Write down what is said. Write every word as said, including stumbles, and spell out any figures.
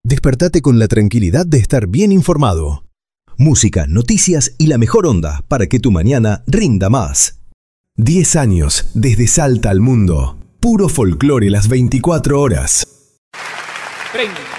Despertate con la tranquilidad de estar bien informado. Música, noticias y la mejor onda para que tu mañana rinda más. diez años desde Salta al mundo. Puro folclore las veinticuatro horas. treinta.